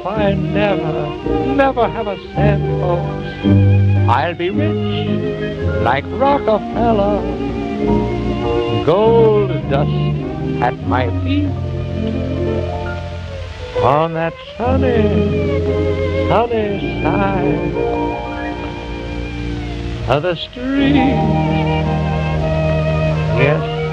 I never have a cent, folks, I'll be rich like Rockefeller. Gold dust at my feet on that sunny, sunny side of the street. Yes,